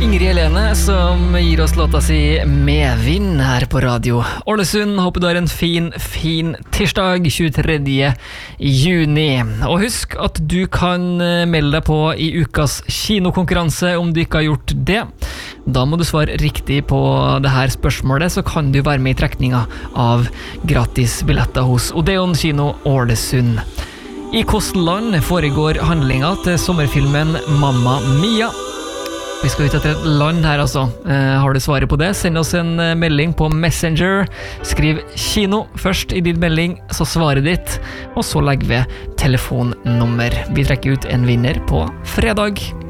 Ingrid Helene som gir oss låta si Medvind her på radio Ålesund. Håper du har en fin tirsdag 23. juni. Og husk at du kan melde deg på i ukas kinokonkurranse om du ikke har gjort det. Da må du svare riktig på det her spørsmålet, så kan du være med i trekninga av gratis billetter hos Odeon Kino Ålesund. I Kostland foregår handlinga til sommerfilmen Mamma Mia. Vi skal ut etter et land her altså. Har du svaret på det? Send oss en melding på Messenger. Skriv kino først i din melding, så svaret ditt, og så legger vi telefonnummer. Vi trekker ut en vinner på fredag.